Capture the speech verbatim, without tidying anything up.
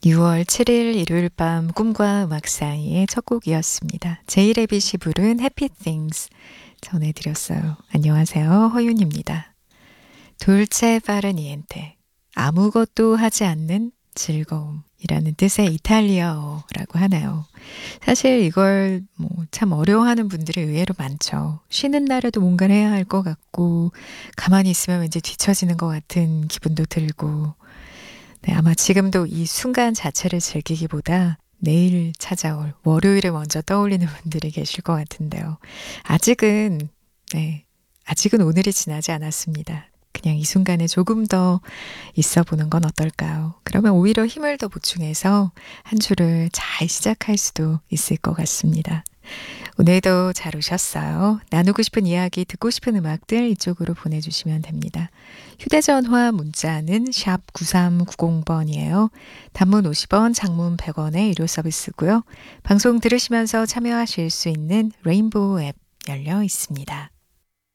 유월 칠일 일요일 밤 꿈과 음악 사이의 첫 곡이었습니다. 제이레빗이 부른 Happy Things 전해드렸어요. 안녕하세요. 허윤입니다. 돌체 파르 니엔테, 아무것도 하지 않는 즐거움이라는 뜻의 이탈리아어라고 하나요. 사실 이걸 뭐 참 어려워하는 분들이 의외로 많죠. 쉬는 날에도 뭔가를 해야 할 것 같고 가만히 있으면 왠지 뒤처지는 것 같은 기분도 들고 네, 아마 지금도 이 순간 자체를 즐기기보다 내일 찾아올 월요일을 먼저 떠올리는 분들이 계실 것 같은데요. 아직은, 네, 아직은 오늘이 지나지 않았습니다. 그냥 이 순간에 조금 더 있어 보는 건 어떨까요? 그러면 오히려 힘을 더 보충해서 한 주를 잘 시작할 수도 있을 것 같습니다. 오늘도 잘 오셨어요. 나누고 싶은 이야기, 듣고 싶은 음악들 이쪽으로 보내주시면 됩니다. 휴대전화 문자는 샵 구삼구공 번이에요. 단문 오십 원, 장문 백 원의 유료 서비스고요. 방송 들으시면서 참여하실 수 있는 레인보우 앱 열려 있습니다.